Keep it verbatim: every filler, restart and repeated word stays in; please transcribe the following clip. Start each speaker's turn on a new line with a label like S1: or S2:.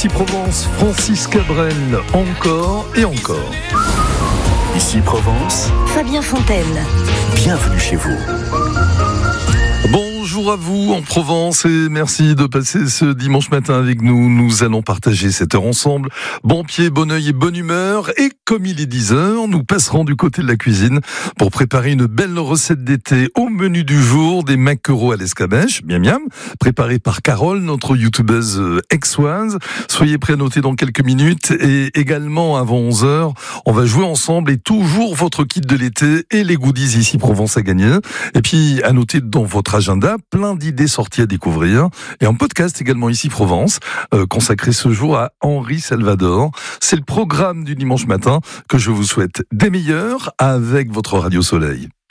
S1: Ici Provence, Francis Cabrel, encore et encore.
S2: Ici Provence,
S3: Fabien Fontaine.
S2: Bienvenue chez vous.
S1: Bonjour à vous en Provence et merci de passer ce dimanche matin avec nous. Nous allons partager cette heure ensemble. Bon pied, bon œil et bonne humeur. Et comme il est dix heures, nous passerons du côté de la cuisine pour préparer une belle recette d'été au menu du jour, des maquereaux à l'escabèche, miam miam, préparés par Carole, notre youtubeuse aixoise. Soyez prêts à noter dans quelques minutes et également avant onze heures, on va jouer ensemble et toujours votre kit de l'été et les goodies ici Provence à gagner. Et puis à noter dans votre agenda, plein d'idées sorties à découvrir et un podcast également ici Provence euh, consacré ce jour à Henri Salvador. C'est le programme du dimanche matin que je vous souhaite des meilleurs avec votre Radio Soleil.